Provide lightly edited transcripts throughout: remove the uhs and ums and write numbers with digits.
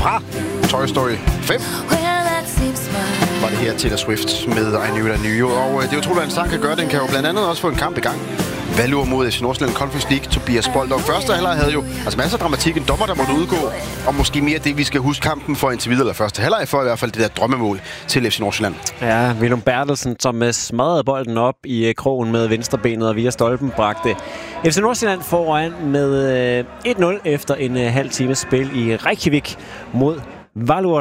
fra Toy Story 5. Var det her Taylor Swift med I Knew It I Knew You. Og det er utroligt, at en sang kan gøre. Den kan jo blandt andet også få en kamp i gang. Valur mod FC Nordsjælland Conference League. Tobias Boldok. Første halvleg havde jo masser af dramatik. En dommer, der måtte udgå. Og måske mere det, vi skal huske kampen for indtil videre. Eller første halvleg for i hvert fald det der drømmemål til FC Nordsjælland. Ja, Willum Bertelsen, som smadrede bolden op i krogen med venstrebenet og via stolpen bragte FC Nordsjælland foran med 1-0 efter en halv times spil i Reykjavik mod Valur.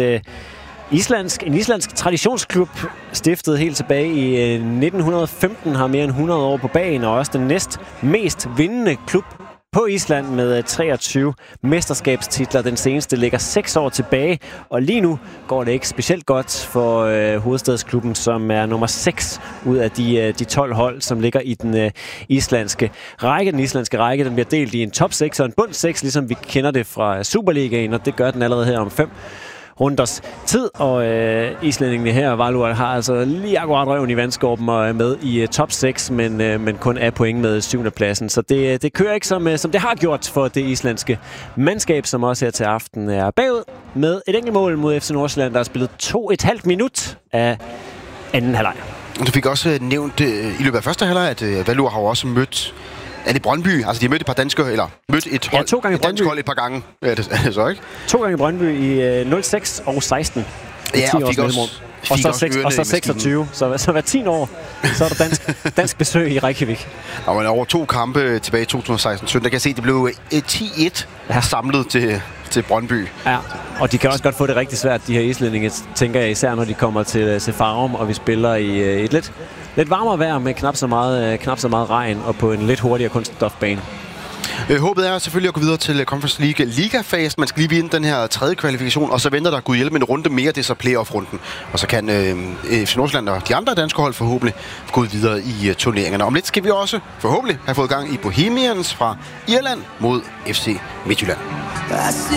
En islandsk traditionsklub, stiftet helt tilbage i 1915, har mere end 100 år på bagen, og også den næst mest vindende klub på Island med 23 mesterskabstitler. Den seneste ligger 6 år tilbage, og lige nu går det ikke specielt godt for hovedstadsklubben, som er nummer 6 ud af de 12 hold, som ligger i den islandske række. Den islandske række, den bliver delt i en top 6 og en bund 6, ligesom vi kender det fra Superligaen, og det gør den allerede her om 5 runders tid, og islændingene her, Valur, har altså lige akkurat røven i vandskorben og er med i top 6, men kun er point med 7. pladsen. Så det kører ikke som det har gjort for det islandske mandskab, som også her til aften er bagud med et enkelt mål mod FC Nordsjælland, der har spillet 2,5 minut af anden halvleg. Du fik også nævnt i løbet af første halvleg, at Valur har også mødt Brøndby. Altså, de har mødt et par danskere, eller mødt et hold, 2 gange et dansk hold et par gange. Er det så, ikke? 2 gange Brøndby i 06 og 16. Ja, og fik også og så 26. Så hver 10 år, så er der dansk besøg i Reykjavik. Og man over 2 kampe tilbage i 2016-17, der kan jeg se, at det blev 10-1 samlet til Brøndby. Ja, og de kan også godt få det rigtig svært, de her islændinge, tænker jeg, især når de kommer til Farum, og vi spiller i et lidt varmere vejr med knap så meget regn og på en lidt hurtigere kunststofbane. Håbet er selvfølgelig at gå videre til Conference League Liga-fasen. Man skal lige vinde den her 3. kvalifikation, og så venter der Gud hjælpe en runde mere, det er så playoff-runden. Og så kan FC Nordsjælland og de andre danske hold forhåbentlig gå videre i turneringerne. Om lidt skal vi også forhåbentlig have fået gang i Bohemians fra Irland mod FC Midtjylland.